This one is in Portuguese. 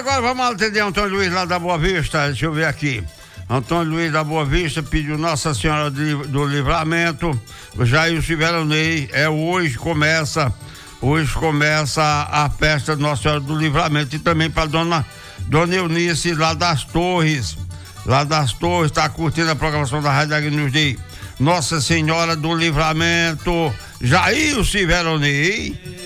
agora vamos atender Antônio Luiz lá da Boa Vista. Deixa eu ver aqui. Antônio Luiz da Boa Vista pediu Nossa Senhora do Livramento. O Jair Silveronei, hoje começa a festa de Nossa Senhora do Livramento. E também para dona Eunice lá das Torres. Está curtindo a programação da Rádio Agnews de Nossa Senhora do Livramento. Jair Silveronei.